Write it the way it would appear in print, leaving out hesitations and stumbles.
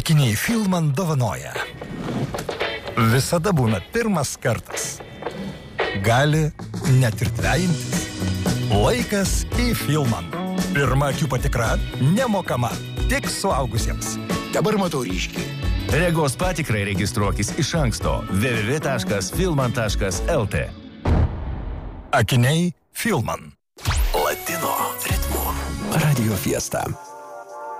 Akiniai Filman dovanoja. Visada būna pirmas kartas. Gali net ir dvejintis. Laikas į Filman. Pirma akių patikra nemokama, tik suaugusiems. Dabar matau ryškiai. Regos patikrai registruokis iš anksto www.filman.lt. Akiniai Filman. Latino ritmu. Radio Fiesta.